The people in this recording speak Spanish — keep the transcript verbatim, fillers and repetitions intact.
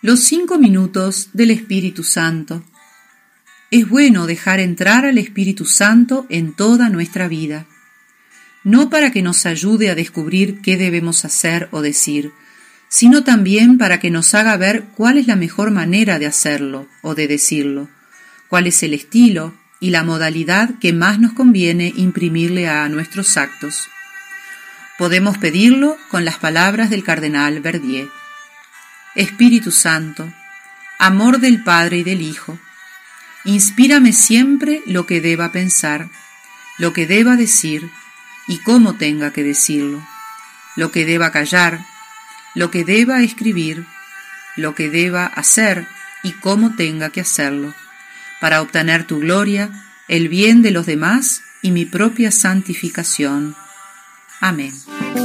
Los cinco minutos del Espíritu Santo. Es bueno dejar entrar al Espíritu Santo en toda nuestra vida, no para que nos ayude a descubrir qué debemos hacer o decir, sino también para que nos haga ver cuál es la mejor manera de hacerlo o de decirlo, cuál es el estilo y la modalidad que más nos conviene imprimirle a nuestros actos. Podemos pedirlo con las palabras del cardenal Verdier. Espíritu Santo, amor del Padre y del Hijo, inspírame siempre lo que deba pensar, lo que deba decir y cómo tenga que decirlo, lo que deba callar, lo que deba escribir, lo que deba hacer y cómo tenga que hacerlo, para obtener tu gloria, el bien de los demás y mi propia santificación. Amén.